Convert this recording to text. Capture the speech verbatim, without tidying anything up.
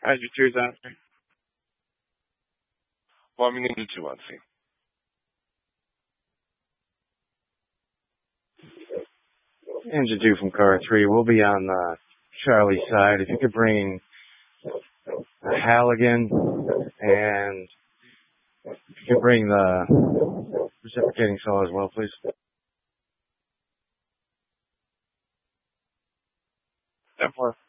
How's your two's after? Well, I'm into two on scene. Engine two from car three. We'll be on uh, Charlie's side. If you could bring a Halligan and if you could bring the reciprocating saw as well, please. ten four.